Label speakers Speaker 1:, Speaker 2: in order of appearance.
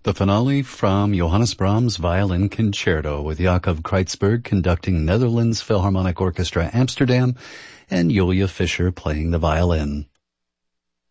Speaker 1: The finale from Johannes Brahms' Violin Concerto with Jakob Kreitzberg conducting Netherlands Philharmonic Orchestra Amsterdam and Julia Fischer playing the violin.